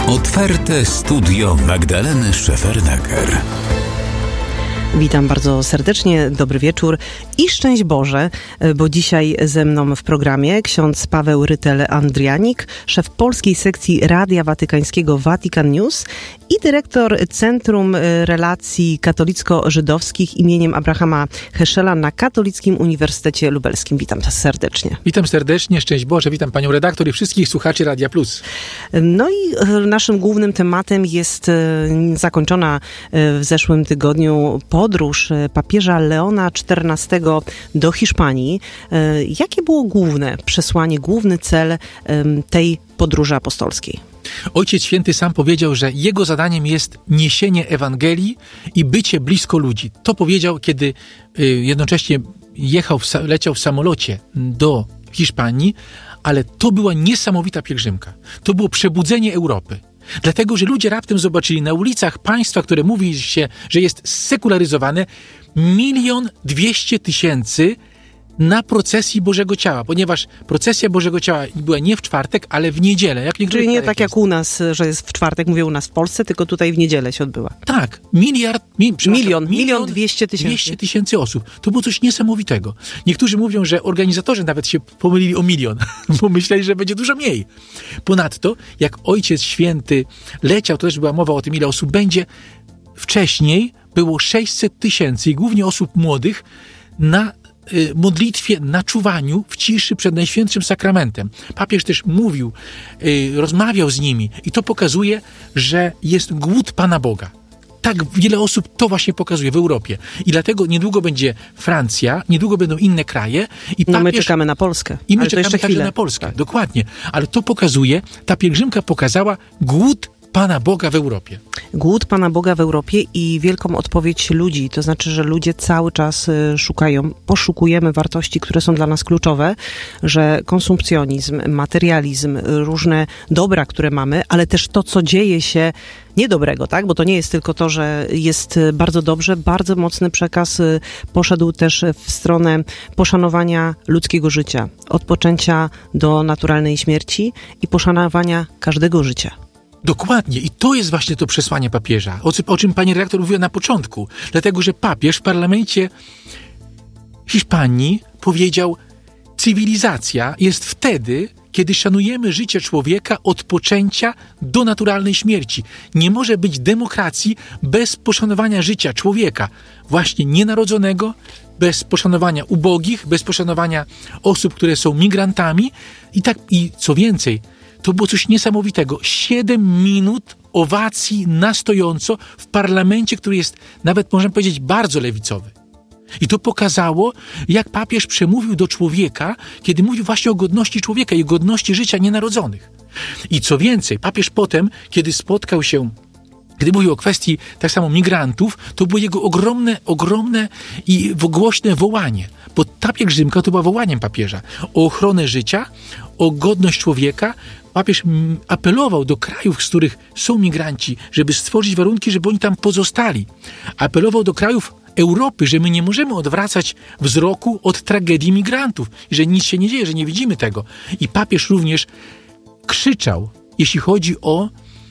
Otwarte studio Magdaleny Szefernaker. Witam bardzo serdecznie, dobry wieczór i szczęść Boże, bo dzisiaj ze mną w programie ksiądz Paweł Rytel-Andrianik, szef polskiej sekcji Radia Watykańskiego Vatican News i dyrektor Centrum Relacji Katolicko-Żydowskich imieniem Abrahama Heschela na Katolickim Uniwersytecie Lubelskim. Witam Was serdecznie. Witam serdecznie, szczęść Boże, witam panią redaktor i wszystkich słuchaczy Radia Plus. No i naszym głównym tematem jest zakończona w zeszłym tygodniu podróż papieża Leona XIV do Hiszpanii. Jakie było główne przesłanie, główny cel tej podróży apostolskiej? Ojciec Święty sam powiedział, że jego zadaniem jest niesienie Ewangelii i bycie blisko ludzi. To powiedział, kiedy jednocześnie leciał w samolocie do Hiszpanii, ale to była niesamowita pielgrzymka. To było przebudzenie Europy. Dlatego, że ludzie raptem zobaczyli na ulicach państwa, które mówi się, że jest sekularyzowane, 1 200 000 na procesji Bożego Ciała, ponieważ procesja Bożego Ciała była nie w czwartek, ale w niedzielę. Czyli nie tak jak u nas, że jest w czwartek, mówię u nas w Polsce, tylko tutaj w niedzielę się odbyła. Tak, 1 200 000. 200 000 osób. To było coś niesamowitego. Niektórzy mówią, że organizatorzy nawet się pomylili o 1 000 000, bo myśleli, że będzie dużo mniej. Ponadto, jak Ojciec Święty leciał, to też była mowa o tym, ile osób będzie. Wcześniej było 600 000 i głównie osób młodych na modlitwie, na czuwaniu w ciszy przed Najświętszym Sakramentem. Papież też mówił, rozmawiał z nimi i to pokazuje, że jest głód Pana Boga. Tak wiele osób to właśnie pokazuje w Europie. I dlatego niedługo będzie Francja, niedługo będą inne kraje. I my czekamy na Polskę. I my czekamy także na Polskę, tak. Dokładnie. Ale to pokazuje, ta pielgrzymka pokazała głód Pana Boga w Europie. Głód Pana Boga w Europie i wielką odpowiedź ludzi. To znaczy, że ludzie cały czas poszukujemy wartości, które są dla nas kluczowe, że konsumpcjonizm, materializm, różne dobra, które mamy, ale też to, co dzieje się niedobrego, tak? Bo to nie jest tylko to, że jest bardzo dobrze, bardzo mocny przekaz poszedł też w stronę poszanowania ludzkiego życia, od poczęcia do naturalnej śmierci i poszanowania każdego życia. Dokładnie. I to jest właśnie to przesłanie papieża, o czym pani redaktor mówiła na początku. Dlatego, że papież w parlamencie Hiszpanii powiedział, cywilizacja jest wtedy, kiedy szanujemy życie człowieka od poczęcia do naturalnej śmierci. Nie może być demokracji bez poszanowania życia człowieka, właśnie nienarodzonego, bez poszanowania ubogich, bez poszanowania osób, które są migrantami. I co więcej, to było coś niesamowitego. 7 minut owacji na stojąco w parlamencie, który jest nawet, możemy powiedzieć, bardzo lewicowy. I to pokazało, jak papież przemówił do człowieka, kiedy mówił właśnie o godności człowieka i godności życia nienarodzonych. I co więcej, papież potem, kiedy kiedy mówił o kwestii tak samo migrantów, to było jego ogromne i głośne wołanie. Bo ta pielgrzymka to była wołaniem papieża o ochronę życia, o godność człowieka. Papież apelował do krajów, z których są migranci, żeby stworzyć warunki, żeby oni tam pozostali. Apelował do krajów Europy, że my nie możemy odwracać wzroku od tragedii migrantów i że nic się nie dzieje, że nie widzimy tego. I papież również krzyczał, jeśli chodzi o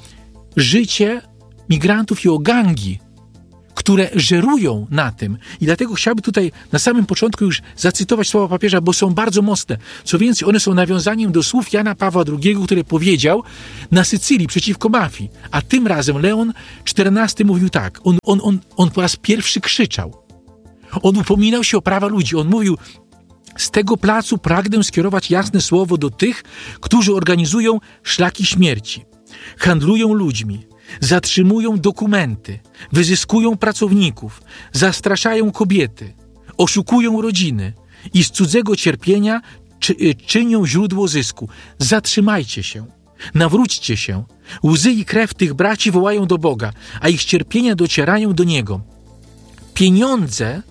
życie migrantów i o gangi, które żerują na tym. I dlatego chciałbym tutaj na samym początku już zacytować słowa papieża, bo są bardzo mocne. Co więcej, one są nawiązaniem do słów Jana Pawła II, który powiedział na Sycylii przeciwko mafii. A tym razem Leon XIV mówił tak. On po raz pierwszy krzyczał. On upominał się o prawa ludzi. On mówił: z tego placu pragnę skierować jasne słowo do tych, którzy organizują szlaki śmierci, handlują ludźmi, zatrzymują dokumenty, wyzyskują pracowników, zastraszają kobiety, oszukują rodziny i z cudzego cierpienia czynią źródło zysku. Zatrzymajcie się, nawróćcie się. Łzy i krew tych braci wołają do Boga, a ich cierpienia docierają do Niego. Pieniądze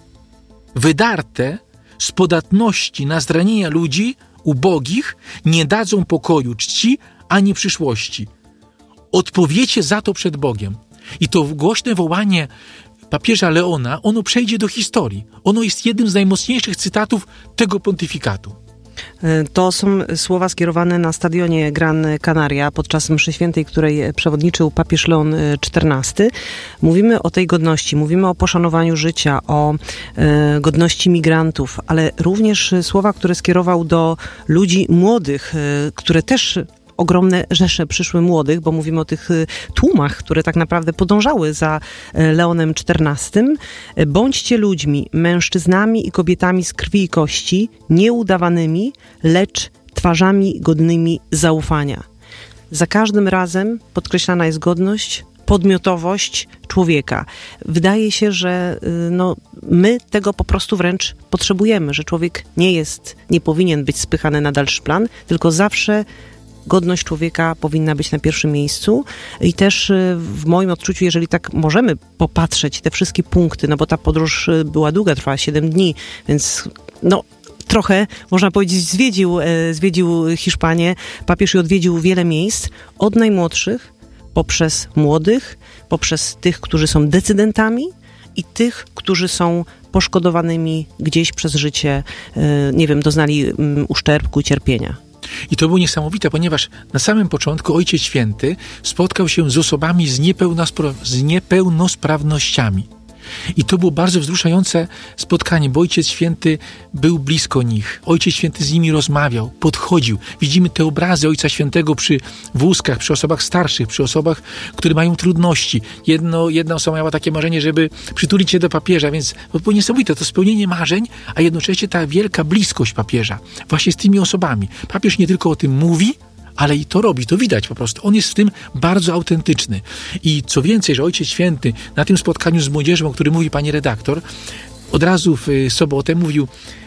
wydarte z podatności na zranienia ludzi ubogich nie dadzą pokoju, czci ani przyszłości. Odpowiecie za to przed Bogiem. I to głośne wołanie papieża Leona, ono przejdzie do historii. Ono jest jednym z najmocniejszych cytatów tego pontyfikatu. To są słowa skierowane na stadionie Gran Canaria podczas mszy świętej, której przewodniczył papież Leon XIV. Mówimy o tej godności, mówimy o poszanowaniu życia, o godności migrantów, ale również słowa, które skierował do ludzi młodych, które też ogromne rzesze przyszły młodych, bo mówimy o tych tłumach, które tak naprawdę podążały za Leonem XIV. Bądźcie ludźmi, mężczyznami i kobietami z krwi i kości, nieudawanymi, lecz twarzami godnymi zaufania. Za każdym razem podkreślana jest godność, podmiotowość człowieka. Wydaje się, że my tego po prostu wręcz potrzebujemy, że człowiek nie powinien być spychany na dalszy plan, tylko zawsze godność człowieka powinna być na pierwszym miejscu i też w moim odczuciu, jeżeli tak możemy popatrzeć te wszystkie punkty, bo ta podróż była długa, trwała 7 dni, więc trochę, można powiedzieć, zwiedził Hiszpanię, papież i odwiedził wiele miejsc, od najmłodszych, poprzez młodych, poprzez tych, którzy są decydentami i tych, którzy są poszkodowanymi gdzieś przez życie, doznali uszczerbku i cierpienia. I to było niesamowite, ponieważ na samym początku Ojciec Święty spotkał się z osobami z niepełnosprawnościami. I to było bardzo wzruszające spotkanie, bo Ojciec Święty był blisko nich. Ojciec Święty z nimi rozmawiał, podchodził. Widzimy te obrazy Ojca Świętego przy wózkach, przy osobach starszych, przy osobach, które mają trudności. Jedna osoba miała takie marzenie, żeby przytulić się do papieża, więc to było niesamowite, to spełnienie marzeń, a jednocześnie ta wielka bliskość papieża właśnie z tymi osobami. Papież nie tylko o tym mówi, ale i to robi, to widać po prostu. On jest w tym bardzo autentyczny. I co więcej, że Ojciec Święty na tym spotkaniu z młodzieżą, o którym mówi pani redaktor, od razu w sobotę mówił: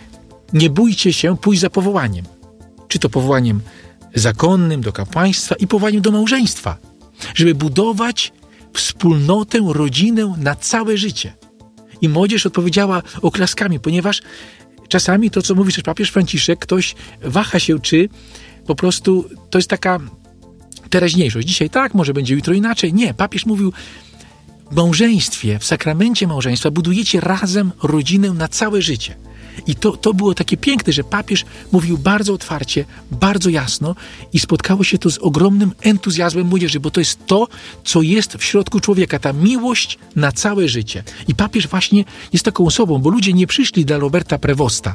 nie bójcie się pójść za powołaniem. Czy to powołaniem zakonnym do kapłaństwa i powołaniem do małżeństwa. Żeby budować wspólnotę, rodzinę na całe życie. I młodzież odpowiedziała oklaskami, ponieważ czasami to, co mówi też papież Franciszek, ktoś waha się, czy po prostu to jest taka teraźniejszość. Dzisiaj tak, może będzie jutro inaczej. Nie, papież mówił: w małżeństwie, w sakramencie małżeństwa budujecie razem rodzinę na całe życie. I to było takie piękne, że papież mówił bardzo otwarcie, bardzo jasno i spotkało się to z ogromnym entuzjazmem młodzieży, bo to jest to, co jest w środku człowieka, ta miłość na całe życie. I papież właśnie jest taką osobą, bo ludzie nie przyszli dla Roberta Prevosta.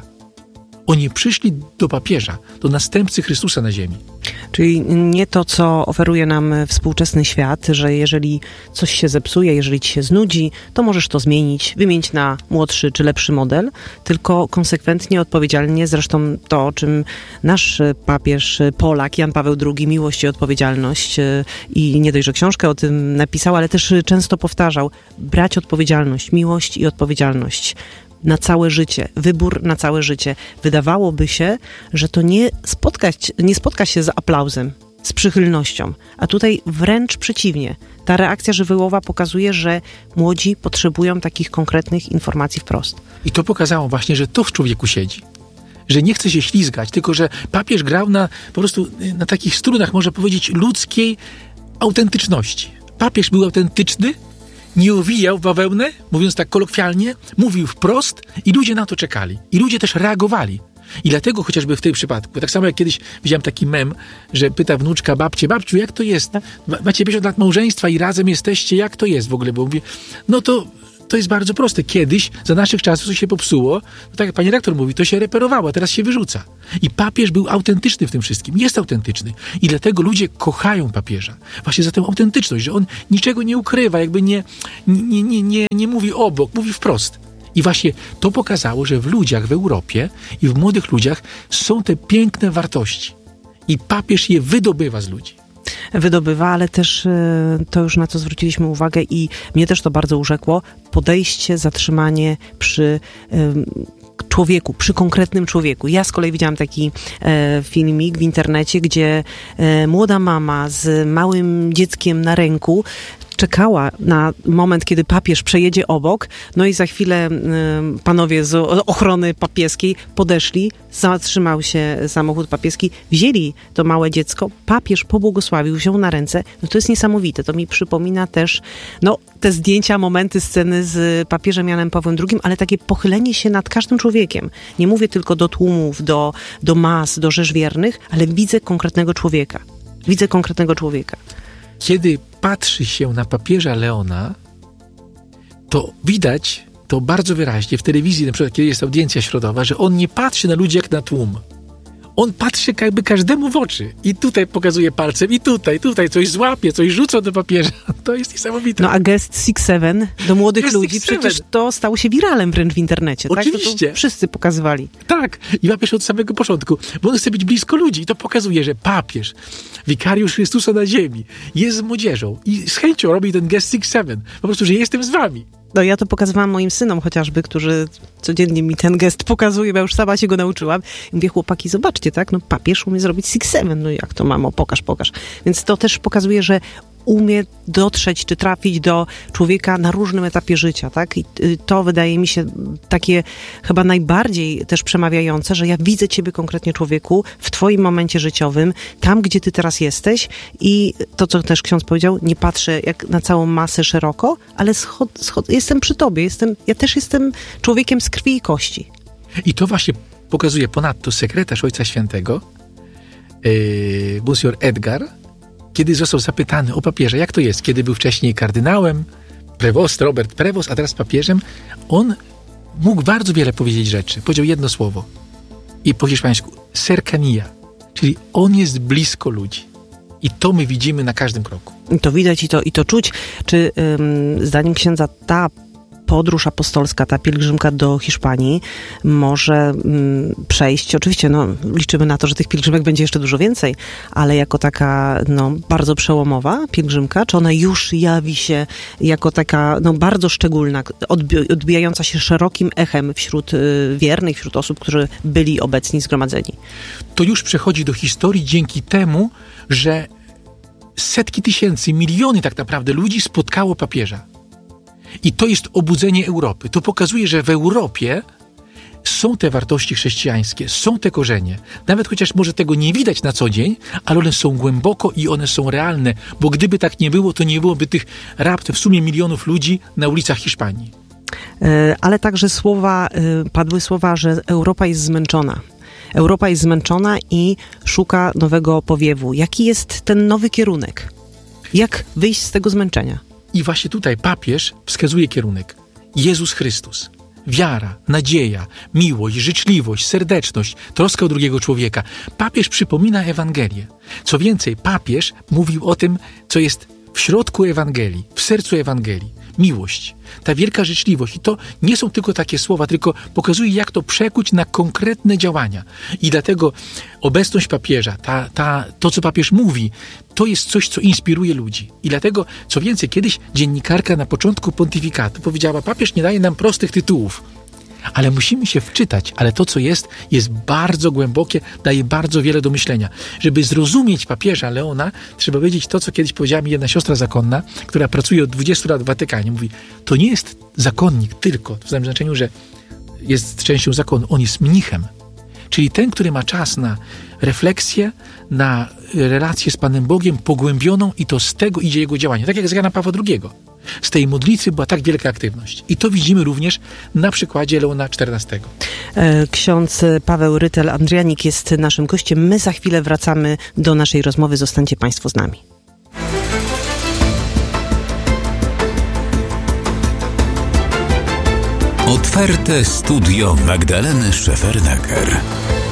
Oni przyszli do papieża, do następcy Chrystusa na ziemi. Czyli nie to, co oferuje nam współczesny świat, że jeżeli coś się zepsuje, jeżeli ci się znudzi, to możesz to zmienić, wymienić na młodszy czy lepszy model, tylko konsekwentnie, odpowiedzialnie, zresztą to, o czym nasz papież Polak, Jan Paweł II, miłość i odpowiedzialność, i nie dość, że książkę o tym napisał, ale też często powtarzał: brać odpowiedzialność, miłość i odpowiedzialność. Na całe życie, wybór na całe życie. Wydawałoby się, że to nie spotka się z aplauzem, z przychylnością, a tutaj wręcz przeciwnie. Ta reakcja żywiołowa pokazuje, że młodzi potrzebują takich konkretnych informacji wprost. I to pokazało właśnie, że to w człowieku siedzi. Że nie chce się ślizgać, tylko że papież grał po prostu na takich strunach, można powiedzieć, ludzkiej autentyczności. Papież był autentyczny, nie owijał bawełnę, mówiąc tak kolokwialnie, mówił wprost i ludzie na to czekali. I ludzie też reagowali. I dlatego chociażby w tym przypadku, tak samo jak kiedyś widziałem taki mem, że pyta wnuczka babcię: babciu, jak to jest? Macie 50 lat małżeństwa i razem jesteście, jak to jest w ogóle? Bo mówię, to jest bardzo proste. Kiedyś, za naszych czasów, co się popsuło, tak jak pani rektor mówi, to się reperowało, a teraz się wyrzuca. I papież był autentyczny w tym wszystkim. Jest autentyczny. I dlatego ludzie kochają papieża. Właśnie za tę autentyczność, że on niczego nie ukrywa, jakby nie mówi obok, mówi wprost. I właśnie to pokazało, że w ludziach w Europie i w młodych ludziach są te piękne wartości. I papież je wydobywa z ludzi. Wydobywa, ale też to już na co zwróciliśmy uwagę i mnie też to bardzo urzekło, podejście, zatrzymanie przy człowieku, przy konkretnym człowieku. Ja z kolei widziałam taki filmik w internecie, gdzie młoda mama z małym dzieckiem na ręku czekała na moment, kiedy papież przejedzie obok, no i za chwilę panowie z ochrony papieskiej podeszli, zatrzymał się samochód papieski, wzięli to małe dziecko, papież pobłogosławił, wziął na ręce. No to jest niesamowite, to mi przypomina też te zdjęcia, momenty, sceny z papieżem Janem Pawłem II, ale takie pochylenie się nad każdym człowiekiem. Nie mówię tylko do tłumów, do mas, do rzesz wiernych, ale widzę konkretnego człowieka. Kiedy patrzy się na papieża Leona, to widać to bardzo wyraźnie w telewizji, na przykład kiedy jest audiencja środowa, że on nie patrzy na ludzi jak na tłum. On patrzy jakby każdemu w oczy i tutaj pokazuje palcem i tutaj coś złapie, coś rzuca do papieża. To jest niesamowite. No a gest 6-7 do młodych Gest ludzi, 6-7. przecież to stało się wiralem wręcz w internecie. Oczywiście. Tak? To wszyscy pokazywali. Tak, i papież od samego początku, bo on chce być blisko ludzi i to pokazuje, że papież, wikariusz Chrystusa na ziemi, jest z młodzieżą i z chęcią robi ten gest 6-7. Po prostu, że jestem z wami. No ja to pokazywałam moim synom chociażby, którzy codziennie mi ten gest pokazują, ja już sama się go nauczyłam. I mówię, chłopaki, zobaczcie, tak, no papież umie zrobić 6-7, no jak to, mamo, pokaż. Więc to też pokazuje, że umie dotrzeć czy trafić do człowieka na różnym etapie życia, tak? I to wydaje mi się takie chyba najbardziej też przemawiające, że ja widzę ciebie konkretnie, człowieku, w twoim momencie życiowym, tam, gdzie ty teraz jesteś i to, co też ksiądz powiedział, nie patrzę jak na całą masę szeroko, ale jestem przy tobie, ja też jestem człowiekiem z krwi i kości. I to właśnie pokazuje ponadto sekretarz Ojca Świętego, Monsignor Edgar, kiedy został zapytany o papieża, jak to jest, kiedy był wcześniej kardynałem, prewost, Robert Prevost, a teraz papieżem, on mógł bardzo wiele powiedzieć rzeczy. Powiedział jedno słowo i po hiszpańsku cercanía, czyli on jest blisko ludzi. I to my widzimy na każdym kroku. To widać i to czuć. Czy zdaniem księdza ta podróż apostolska, ta pielgrzymka do Hiszpanii może przejść, oczywiście liczymy na to, że tych pielgrzymek będzie jeszcze dużo więcej, ale jako taka bardzo przełomowa pielgrzymka, czy ona już jawi się jako taka bardzo szczególna, odbijająca się szerokim echem wśród wiernych, wśród osób, którzy byli obecni, zgromadzeni? To już przechodzi do historii dzięki temu, że setki tysięcy, miliony tak naprawdę ludzi spotkało papieża. I to jest obudzenie Europy. To pokazuje, że w Europie są te wartości chrześcijańskie, są te korzenie. Nawet chociaż może tego nie widać na co dzień, ale one są głęboko i one są realne, bo gdyby tak nie było, to nie byłoby tych raptem w sumie milionów ludzi na ulicach Hiszpanii. Ale także padły słowa, że Europa jest zmęczona. Europa jest zmęczona i szuka nowego powiewu. Jaki jest ten nowy kierunek? Jak wyjść z tego zmęczenia? I właśnie tutaj papież wskazuje kierunek. Jezus Chrystus. Wiara, nadzieja, miłość, życzliwość, serdeczność, troska o drugiego człowieka. Papież przypomina Ewangelię. Co więcej, papież mówił o tym, co jest w środku Ewangelii, w sercu Ewangelii. Miłość, ta wielka życzliwość. I to nie są tylko takie słowa, tylko pokazuje, jak to przekuć na konkretne działania. I dlatego obecność papieża, to, co papież mówi, to jest coś, co inspiruje ludzi. I dlatego, co więcej, kiedyś dziennikarka na początku pontyfikatu powiedziała, papież nie daje nam prostych tytułów, ale musimy się wczytać, ale to, co jest bardzo głębokie, daje bardzo wiele do myślenia. Żeby zrozumieć papieża Leona, trzeba wiedzieć to, co kiedyś powiedziała mi jedna siostra zakonna, która pracuje od 20 lat w Watykanie. Mówi, to nie jest zakonnik tylko, w tym znaczeniu, że jest częścią zakonu, on jest mnichem. Czyli ten, który ma czas na refleksję, na relację z Panem Bogiem pogłębioną i to z tego idzie jego działanie. Tak jak z Jana Pawła II. Z tej modlitwy była tak wielka aktywność. I to widzimy również na przykładzie Leona XIV. Ksiądz Paweł Rytel-Andrianik jest naszym gościem. My za chwilę wracamy do naszej rozmowy. Zostańcie Państwo z nami. Otwarte studio Magdaleny Szefernaker.